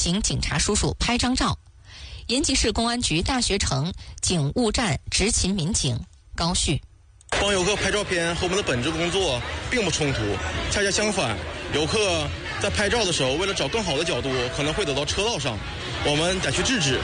请警察叔叔拍张照。延吉市公安局大学城警务站执勤民警高旭： 帮游客拍照片和我们的本职工作并不冲突，恰恰相反，游客在拍照的时候，为了找更好的角度，可能会走到车道上，我们得去制止。